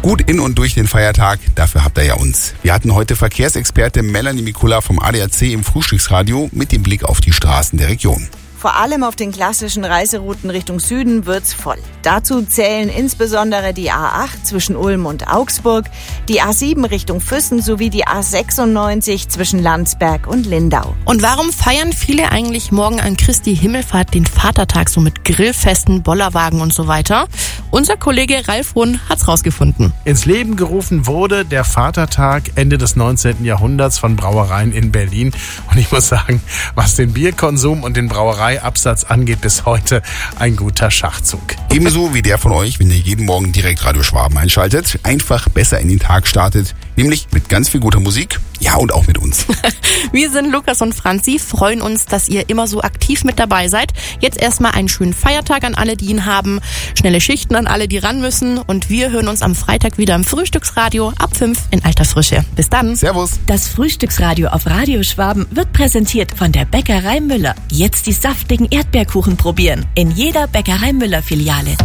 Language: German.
Gut in und durch den Feiertag, dafür habt ihr ja uns. Wir hatten heute Verkehrsexperte Melanie Mikula vom ADAC im Frühstücksradio mit dem Blick auf die Straßen der Region. Vor allem auf den klassischen Reiserouten Richtung Süden wird's voll. Dazu zählen insbesondere die A8 zwischen Ulm und Augsburg, die A7 Richtung Füssen sowie die A96 zwischen Landsberg und Lindau. Und warum feiern viele eigentlich morgen an Christi Himmelfahrt den Vatertag so mit Grillfesten, Bollerwagen und so weiter? Unser Kollege Ralf Runn hat's rausgefunden. Ins Leben gerufen wurde der Vatertag Ende des 19. Jahrhunderts von Brauereien in Berlin. Und ich muss sagen, was den Bierkonsum und den Brauereiabsatz angeht, bis heute ein guter Schachzug. Ebenso wie der von euch, wenn ihr jeden Morgen direkt Radio Schwaben einschaltet, einfach besser in den Tag startet, nämlich mit ganz viel guter Musik, ja und auch mit uns. Wir sind Lukas und Franzi, freuen uns, dass ihr immer so aktiv mit dabei seid. Jetzt erstmal einen schönen Feiertag an alle, die ihn haben, schnelle Schichten an alle, die ran müssen und wir hören uns am Freitag wieder im Frühstücksradio ab 5 in alter Frische. Bis dann. Servus. Das Frühstücksradio auf Radio Schwaben wird präsentiert von der Bäckerei Müller. Jetzt die saftigen Erdbeerkuchen probieren. In jeder Bäckerei Müller Filiale.